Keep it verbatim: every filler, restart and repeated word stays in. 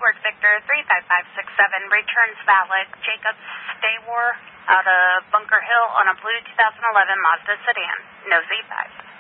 Edward Victor three five five six seven returns valid. Jacob Staywar out of Bunker Hill on a blue two thousand eleven Mazda sedan. No Z five.